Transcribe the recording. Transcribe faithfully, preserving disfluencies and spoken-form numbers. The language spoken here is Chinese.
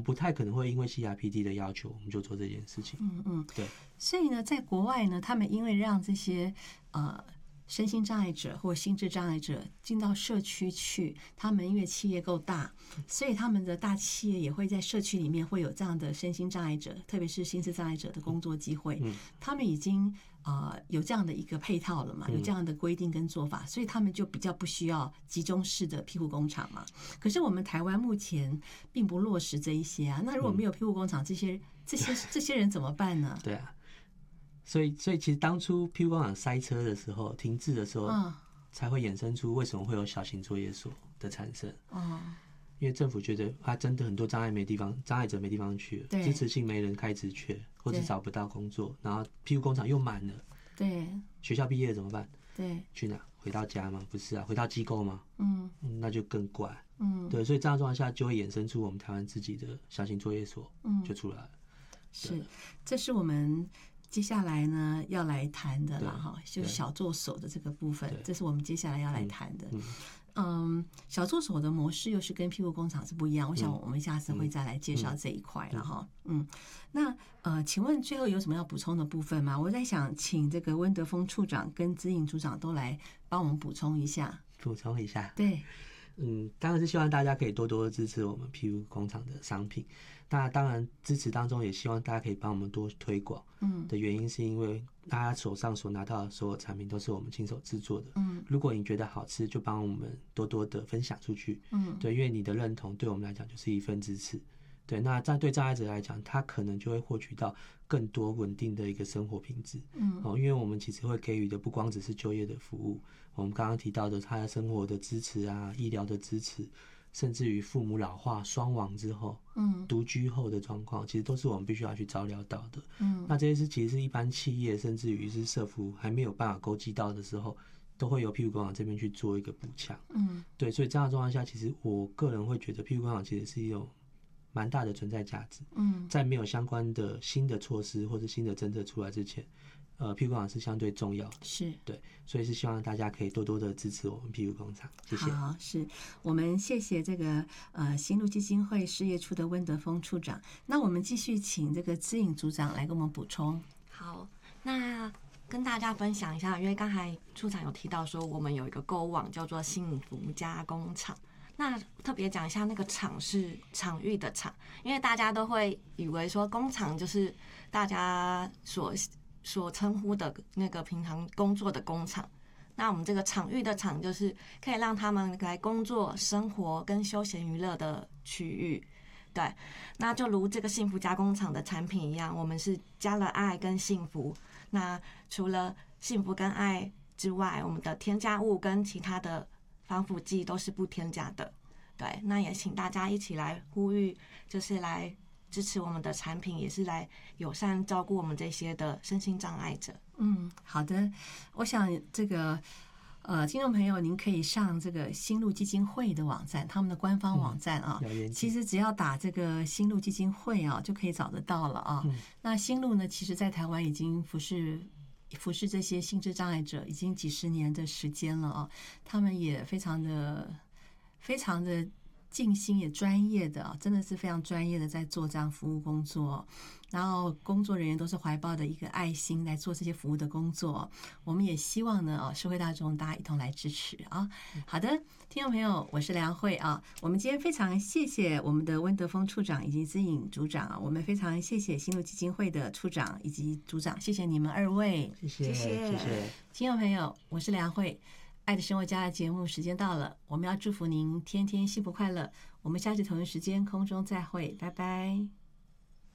们不太可能会因为 C R P D 的要求我们就做这件事情。 嗯嗯， 对。 所以呢，在国外呢，他们因为让这些呃身心障碍者或心智障碍者进到社区去，他们因为企业够大，所以他们的大企业也会在社区里面会有这样的身心障碍者，特别是心智障碍者的工作机会。 嗯、 他们已经呃有这样的一个配套了嘛，有这样的规定跟做法，所以他们就比较不需要集中式的庇护工厂嘛。可是我们台湾目前并不落实这一些啊，那如果没有庇护工厂，这些这些这些人怎么办呢？ 对啊。所以，所以其实当初庇护工厂塞车的时候、停滞的时候，嗯，才会衍生出为什么会有小型作业所的产生。哦，因为政府觉得啊，真的很多障碍没地方，障碍者没地方去了，支持性没人开职缺，或者找不到工作，然后庇护工厂又满了。 对， 学校毕业怎么办？ 对， 去哪？回到家吗？不是啊，回到机构吗？嗯，那就更怪。 嗯， 对，所以这样的状况下，就会衍生出我们台湾自己的小型作业所，嗯，就出来了。 是，这是我们接下来呢要来谈的啦，哈，就是小作所的这个部分，这是我们接下来要来谈的。嗯, 嗯，小作所的模式又是跟庇护工厂是不一样，我想我们下次会再来介绍这一块了哈。嗯，那呃，请问最后有什么要补充的部分吗？我在想，请这个温德丰处长跟资颖组长都来帮我们补充一下。 补充一下， 对。 嗯，当然是希望大家可以多多支持我们庇护工厂的商品。那当然支持当中也希望大家可以帮我们多推广。嗯，的原因是因为大家手上所拿到的所有产品都是我们亲手制作的。嗯，如果你觉得好吃，就帮我们多多的分享出去。嗯，对，因为你的认同对我们来讲就是一份支持。对，那在对障碍者来讲，他可能就会获取到更多稳定的一个生活品质。嗯，哦，因为我们其实会给予的不光只是就业的服务，我们刚刚提到的他的生活的支持啊、医疗的支持，甚至于父母老化、双亡之后，嗯，独居后的状况，其实都是我们必须要去照料到的。嗯，那这些是其实是一般企业甚至于是社福还没有办法勾稽到的时候，都会由庇护工厂这边去做一个补强。嗯，对，所以这样的状况下，其实我个人会觉得庇护工厂其实是一种蛮大的存在价值。嗯，在没有相关的新的措施或者新的政策出来之前，呃，庇护工厂是相对重要的。 是， 对，所以是希望大家可以多多的支持我们庇护工厂。谢谢。 好，是我们谢谢这个呃新路基金会事业处的温德丰处长。那我们继续请这个资颖组长来跟我们补充。 好，那跟大家分享一下，因为刚才处长有提到说，我们有一个购物网叫做幸福加工厂。那特别讲一下，那个场是场域的场，因为大家都会以为说工厂就是大家所所称呼的那个平常工作的工厂。那我们这个场域的场，就是可以让他们来工作、生活跟休闲娱乐的区域。对，那就如这个幸福加工厂的产品一样，我们是加了爱跟幸福。那除了幸福跟爱之外，我们的添加物跟其他的防腐剂都是不添加的。对，那也请大家一起来呼吁，就是来支持我们的产品，也是来友善照顾我们这些的身心障碍者。 嗯，好的，我想这个呃，听众朋友，您可以上这个新路基金会的网站，他们的官方网站啊， 嗯、 其实只要打这个新路基金会啊，就可以找得到了啊。嗯、那新路呢，其实在台湾已经服侍服侍这些心智障碍者已经几十年的时间了啊，他们也非常的非常的尽心，也专业的，真的是非常专业的在做这样服务工作。然后工作人员都是怀抱的一个爱心来做这些服务的工作。我们也希望呢，社会大众大家一同来支持啊。好的，听众朋友，我是梁慧啊。我们今天非常谢谢我们的温德丰处长以及资颖组长啊，我们非常谢谢新路基金会的处长以及组长，谢谢你们二位， 谢谢谢谢。 听众朋友，我是梁慧。爱的生活家的节目时间到了，我们要祝福您天天幸福快乐。我们下次同一时间空中再会，拜拜。